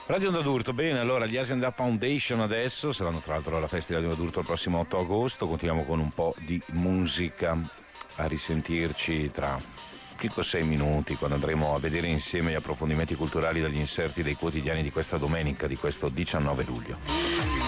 Radio Onda d'Urto, bene, allora gli Asian Dub Foundation adesso saranno tra l'altro alla festa di Radio Onda d'Urto il prossimo 8 agosto, continuiamo con un po' di musica, a risentirci tra 5-6 minuti quando andremo a vedere insieme gli approfondimenti culturali dagli inserti dei quotidiani di questa domenica, di questo 19 luglio.